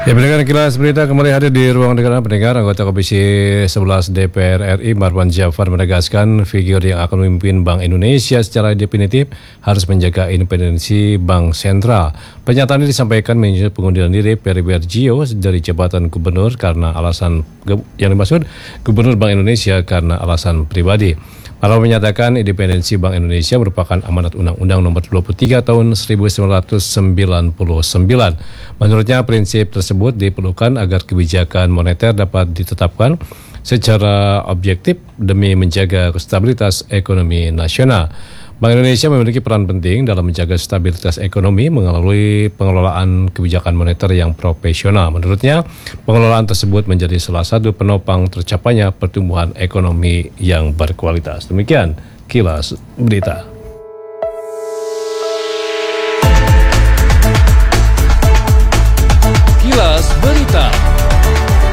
Ya, pendengar Kilas Berita kembali hadir di ruang dengar pendengar. Anggota Komisi 11 DPR RI Marwan Jafar menegaskan figur yang akan memimpin Bank Indonesia secara definitif harus menjaga independensi Bank Sentral. Pernyataan ini disampaikan menyusul pengunduran diri Peri Warjio dari jabatan gubernur karena alasan yang dimaksud Gubernur Bank Indonesia karena alasan pribadi. Marwan menyatakan independensi Bank Indonesia merupakan amanat Undang-Undang Nomor 23 Tahun 1999. Menurutnya prinsip tersebut diperlukan agar kebijakan moneter dapat ditetapkan secara objektif demi menjaga stabilitas ekonomi nasional. Bank Indonesia memiliki peran penting dalam menjaga stabilitas ekonomi melalui pengelolaan kebijakan moneter yang profesional. Menurutnya, pengelolaan tersebut menjadi salah satu penopang tercapainya pertumbuhan ekonomi yang berkualitas. Demikian Kilas Berita.